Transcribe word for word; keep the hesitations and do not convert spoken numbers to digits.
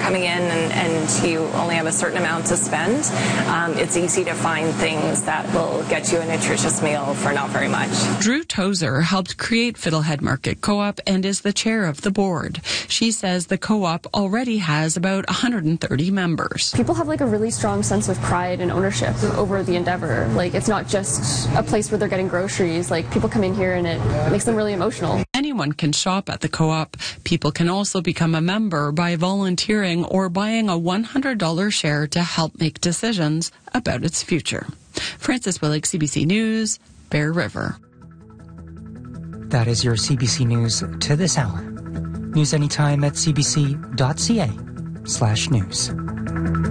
coming in and, and you only have a certain amount to spend, um, it's easy to find things that will get you a nutritious meal for not very much. Drew Tozer helped create Fiddlehead Market Co-op and is the chair of the board. She says the co-op already has about one hundred thirty members. People have like a really strong sense of pride and ownership over the endeavor. Like, it's not just a place where they're getting groceries. Like, people come in here and it makes them really emotional. Anyone can shop at the co-op. People can also become a member by volunteering or buying a one hundred dollars share to help make decisions about its future. Frances Willig, C B C News, Bear River. That is your C B C News to this hour. News anytime at cbc.ca slash news.